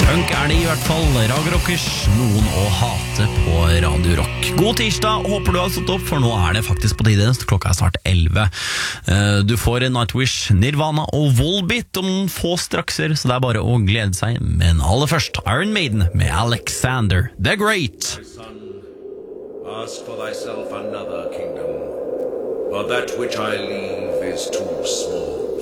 Punk det i hvert fall, Ragerockers, noen å hate på Radio Rock. God tirsdag, håper du har stått opp, for nå det faktisk på tide, klokka snart 11. Du får Nightwish, Nirvana og Volbeat om få strakser, så det bare å glede seg. Men aller først, Iron Maiden med Alexander the Great. My son, ask for thyself another kingdom, for that which I leave is too small.